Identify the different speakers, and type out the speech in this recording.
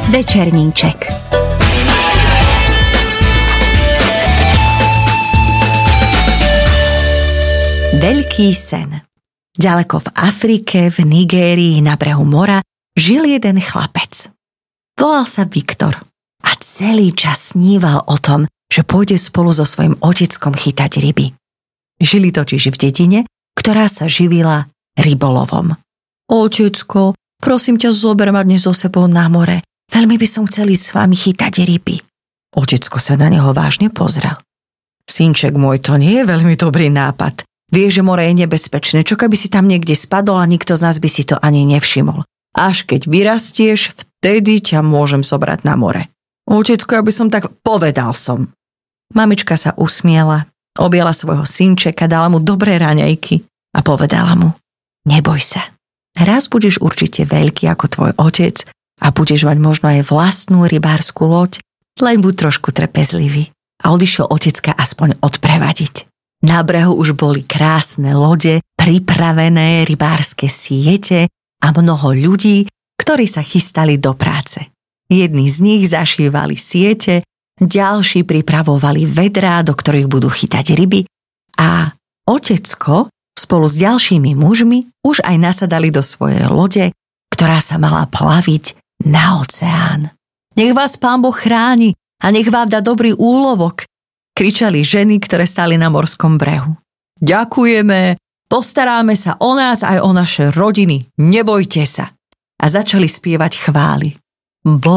Speaker 1: Večerníček. Veľký sen. Ďaleko v Afrike, v Nigérii, na brehu mora, žil jeden chlapec. Volal sa Viktor a celý čas sníval o tom, že pôjde spolu so svojím oteckom chytať ryby. Žili totiž v dedine, ktorá sa živila rybolovom. Otecko, prosím ťa, zober ma dnes so sebou na more. Veľmi by som chcel ísť s vami chytať ryby. Otecko sa na neho vážne pozrel. Synček môj, to nie je veľmi dobrý nápad. Vieš, že more je nebezpečné, čo keby si tam niekde spadol a nikto z nás by si to ani nevšimol. Až keď vyrastieš, vtedy ťa môžem zobrať na more. Otecko, ja by som tak povedal som. Mamička sa usmiela, objala svojho synčeka, dala mu dobré raňajky a povedala mu: neboj sa, raz budeš určite veľký ako tvoj otec a budeš mať možno aj vlastnú rybárskú loď, len buď trošku trpezlivý. A odišiel otecka aspoň odprevadiť. Na brehu už boli krásne lode, pripravené rybárske siete a mnoho ľudí, ktorí sa chystali do práce. Jedni z nich zašívali siete, ďalší pripravovali vedrá, do ktorých budú chytať ryby, a otecko spolu s ďalšími mužmi už aj nasadali do svojej lode, ktorá sa mala plaviť na oceán. Nech vás Pán Boh chráni a nech vám dá dobrý úlovok, kričali ženy, ktoré stáli na morskom brehu. Ďakujeme, postaráme sa o nás aj o naše rodiny, nebojte sa. A začali spievať chvály.